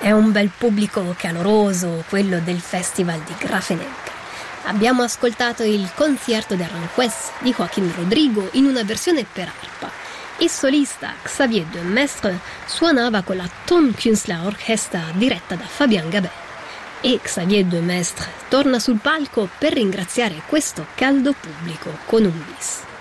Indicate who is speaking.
Speaker 1: È un bel pubblico caloroso, quello del Festival di Grafenegg. Abbiamo ascoltato il Concierto de Aranjuez di Joaquín Rodrigo in una versione per arpa. Il solista Xavier de Maistre suonava con la Tonkünstlerorchester diretta da Fabien Gabin. E Xavier de Maistre torna sul palco per ringraziare questo caldo pubblico con un bis.